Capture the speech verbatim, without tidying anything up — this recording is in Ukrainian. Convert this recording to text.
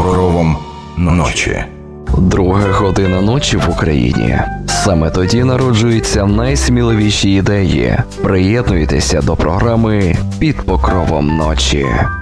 покровом ночі. Друга година ночі в Україні. Саме тоді народжуються найсміливіші ідеї. Приєднуйтеся до програми «Під покровом ночі».